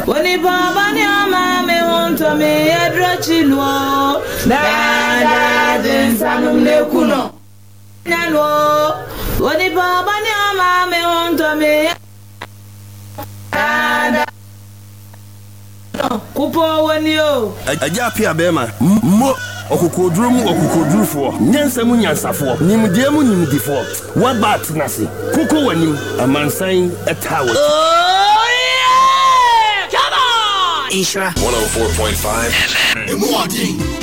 When he baba ni me want to me edrochino. Da den sanum ne kuno. Nalo. When he baba ni me want to me. Kupo wani yo. Aja pia bema. Mo okukoduru fo. Nyansa mu nyansafo. Nimdie mu nimdifo. Wa bat nase. Kuko wani amansan etawo. Oh yeah! Come on! Ishra 104.5 FM.